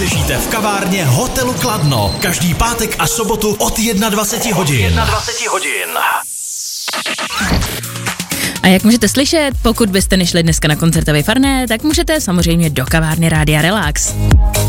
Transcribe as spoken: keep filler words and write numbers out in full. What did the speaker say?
uslyšíte v kavárně Hotelu Kladno. Každý pátek a sobotu od dvacet jedna hodin. dvacet jedna hodin. A jak můžete slyšet, pokud byste nešli dneska na koncert a Farné, tak můžete samozřejmě do kavárny Rádia Relax.